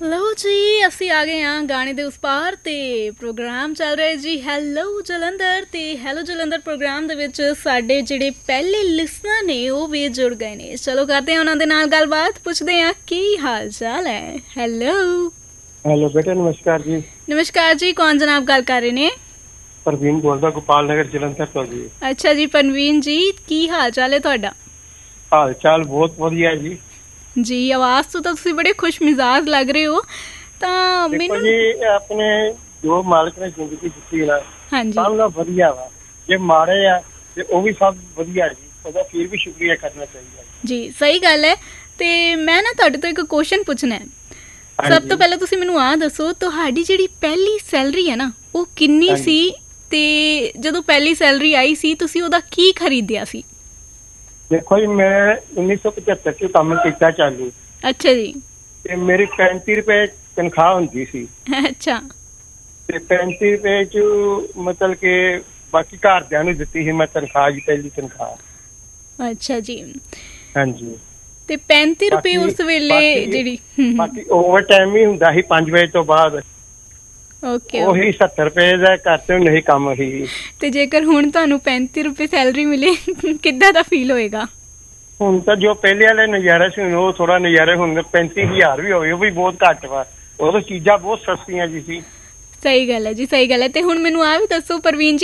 ਲਓ ਜੀ, ਅਸੀਂ ਆ ਗਏ ਹਾਂ ਗਾਣੇ ਦੇ ਉਸ ਪਾਰ ਤੇ ਪ੍ਰੋਗਰਾਮ ਚੱਲ ਰਿਹਾ ਜੀ ਹੈਲੋ ਜਲੰਧਰ। ਤੇ ਹੈਲੋ ਜਲੰਧਰ ਪ੍ਰੋਗਰਾਮ ਦੇ ਵਿੱਚ ਸਾਡੇ ਜਿਹੜੇ ਪਹਿਲੇ ਲਿਸਨਰ ਨੇ ਉਹ ਵੀ ਜੁੜ ਗਏ ਨੇ। ਚਲੋ ਕਰਦੇ ਹਾਂ ਉਹਨਾਂ ਦੇ ਨਾਲ ਗੱਲਬਾਤ, ਪੁੱਛਦੇ ਹਾਂ ਕੀ ਹਾਲ ਚਾਲ ਹੈ। ਹੈਲੋ ਬੇਟਾ, ਨਮਸਕਾਰ ਜੀ। ਨਮਸਕਾਰ ਜੀ, ਕੌਣ ਜਨਾਬ ਗੱਲ ਕਰ ਰਹੇ ਨੇ? ਪ੍ਰਵੀਨ ਬੋਲਦਾ, ਗੋਪਾਲ ਨਗਰ ਜਲੰਧਰ ਤੋਂ ਜੀ। ਅੱਛਾ ਜੀ ਪ੍ਰਵੀਨ ਜੀ, ਕੀ ਹਾਲ ਚਾਲ ਹੈ ਤੁਹਾਡਾ? ਹਾਲ ਚਾਲ ਬਹੁਤ ਵਧੀਆ ਜੀ। ਜੀ ਆਵਾਜ਼ ਤੋਂ ਤਾਂ ਤੁਸੀਂ ਬੜੇ ਖੁਸ਼ ਮਿਜ਼ਾਜ ਲੱਗ ਰਹੇ ਹੋ। ਤਾਂ ਦੇਖੋ ਮੈਨੂੰ ਜੀ, ਆਪਣੇ ਜੋ ਮਾਲਕ ਨੇ ਜ਼ਿੰਦਗੀ ਦਿੱਤੀ ਨਾ, ਹਾਂਜੀ ਸਭ ਨਾਲ ਵਧੀਆ ਵਾ। ਜੇ ਮਾੜੇ ਆ ਤੇ ਉਹ ਵੀ ਸਭ ਵਧੀਆ ਜੀ, ਉਹਦਾ ਫਿਰ ਵੀ ਸ਼ੁਕਰੀਆ ਕਰਨਾ ਚਾਹੀਦਾ ਜੀ, ਸਹੀ ਗੱਲ ਹੈ। ਤੇ ਮੈਂ ਨਾ ਤੁਹਾਡੇ ਤੋਂ ਇੱਕ ਕੁਐਸਚਨ ਪੁੱਛਣਾ ਹੈ। ਸਭ ਤੋਂ ਹਾਂਜੀ ਪਹਿਲਾਂ ਤੁਸੀਂ ਮੈਨੂੰ ਆਹ ਦੱਸੋ, ਤੁਹਾਡੀ ਜਿਹੜੀ ਪਹਿਲੀ ਸੈਲਰੀ ਹੈ ਨਾ ਉਹ ਕਿੰਨੀ ਹਾਂਜੀ। ਸੀ? ਤੇ ਜਦੋਂ ਪਹਿਲੀ ਸੈਲਰੀ ਆਈ ਸੀ ਤੁਸੀਂ ਉਹਦਾ ਕੀ ਖਰੀਦਿਆ ਸੀ? ਦੇਖੋ ਜੀ, ਮੈਂ 1975 ਚ ਕੰਮ ਕੀਤਾ ਚਾਲੂ, ਅੱਛਾ ਜੀ। ਤੇ ਮੇਰੀ 35 ਰੁਪਏ ਤਨਖਾਹ ਹੁੰਦੀ ਸੀ। ਅੱਛਾ ਤੇ 35 ਰੁਪਏ ਚ ਮਤਲਬ ਕਿ ਬਾਕੀ ਘਰਦਿਆਂ ਨੂੰ ਦਿੱਤੀ ਸੀ ਮੈਂ ਤਨਖਾਹ ਜੀ, ਪਹਿਲੀ ਤਨਖਾਹ। ਅੱਛਾ ਜੀ। ਹਾਂਜੀ। ਤੇ 35 ਰੁਪਏ ਬਾਕੀ ਉਸ ਵੇਲੇ ਬਾਕੀ ਜਿਹੜੀ ਬਾਕੀ ਓਵਰ ਟਾਈਮ ਹੀ ਹੁੰਦਾ ਸੀ 5 ਵਜੇ ਤੋਂ ਬਾਅਦ। ਓਕੇ ਉਹੀ 70 ਰੁਪਏ ਦਾ ਕਰਦੇ ਨਹੀਂ ਕੰਮ ਸੀ। ਤੇ ਜੇਕਰ ਹੁਣ ਤੁਹਾਨੂੰ 35 ਰੁਪਏ ਸੈਲਰੀ ਮਿਲੇ ਕਿੱਦਾਂ ਦਾ ਫੀਲ ਹੋਏਗਾ? ਹੁਣ ਤਾਂ ਜੋ ਪਹਿਲੇ ਵਾਲੇ ਨਜ਼ਾਰੇ ਸੀ ਉਹ ਥੋੜਾ ਨਜ਼ਾਰੇ, ਹੁਣ 35,000 ਵੀ ਹੋਵੇ ਉਹ ਵੀ ਬਹੁਤ ਘੱਟ ਵਾ। ਉਦੋਂ ਚੀਜ਼ਾਂ ਬਹੁਤ ਸਸਤੀਆਂ ਜੀ ਸੀ। ਸਹੀ ਗੱਲ ਹੈ ਜੀ, ਸਹੀ ਗੱਲ ਹੈ। ਤੇ ਹੁਣ ਮੈਨੂੰ ਆਹ ਵੀ ਦੱਸੋ ਪ੍ਰਵੀਨ ਜੀ,